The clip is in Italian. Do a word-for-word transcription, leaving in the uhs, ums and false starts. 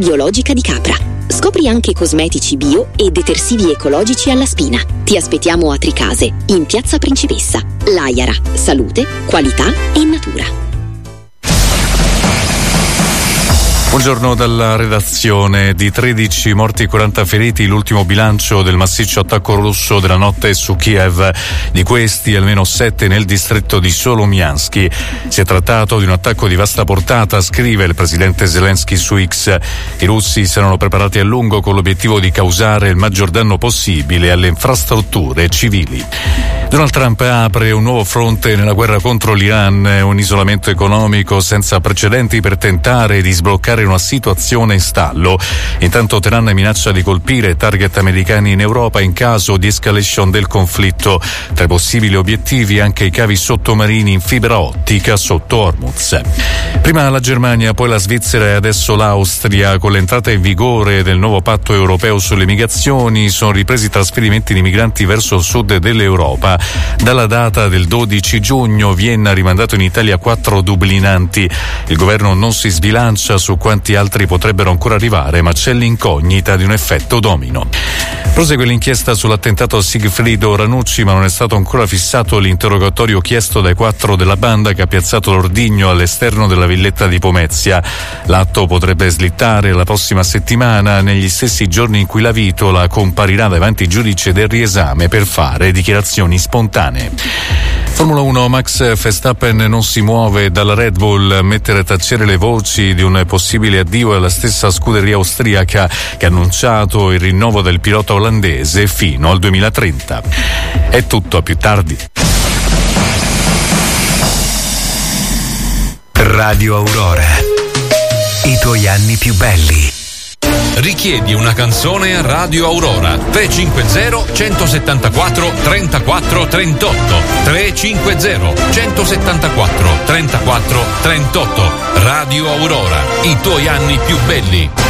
biologica di capra. Scopri anche cosmetici bio e detersivi ecologici alla spina. Ti aspettiamo a Tricase, in Piazza Principessa. L'Aiara, salute, qualità e natura. Buongiorno dalla redazione. Di tredici morti e quaranta feriti l'ultimo bilancio del massiccio attacco russo della notte su Kiev. Di questi almeno sette nel distretto di Solomianski. Si è trattato di un attacco di vasta portata, scrive il presidente Zelensky su X. I russi si erano preparati a lungo con l'obiettivo di causare il maggior danno possibile alle infrastrutture civili. Donald Trump apre un nuovo fronte nella guerra contro l'Iran, un isolamento economico senza precedenti per tentare di sbloccare una situazione in stallo. Intanto Teheran minaccia di colpire target americani in Europa in caso di escalation del conflitto. Tra i possibili obiettivi anche i cavi sottomarini in fibra ottica sotto Hormuz. Prima la Germania, poi la Svizzera e adesso l'Austria. Con l'entrata in vigore del nuovo patto europeo sulle migrazioni sono ripresi i trasferimenti di migranti verso il sud dell'Europa. Dalla data del dodici giugno Vienna ha rimandato in Italia quattro dublinanti. Il governo non si sbilancia su quanti altri potrebbero ancora arrivare, ma c'è l'incognita di un effetto domino. Prosegue l'inchiesta sull'attentato a Sigfrido Ranucci, ma non è stato ancora fissato l'interrogatorio chiesto dai quattro della banda che ha piazzato l'ordigno all'esterno della villetta di Pomezia. L'atto potrebbe slittare la prossima settimana, negli stessi giorni in cui la Vitola comparirà davanti giudice del riesame per fare dichiarazioni spontanee. Formula uno, Max Verstappen non si muove dalla Red Bull, mettere a tacere le voci di un possibile addio alla stessa scuderia austriaca che ha annunciato il rinnovo del pilota olandese fino al duemilatrenta. È tutto, a più tardi. Radio Aurora, i tuoi anni più belli. Richiedi una canzone a Radio Aurora tre cinque zero centosettantaquattro trentaquattro trentotto tre cinque zero centosettantaquattro trentaquattro trentotto. Radio Aurora, i tuoi anni più belli.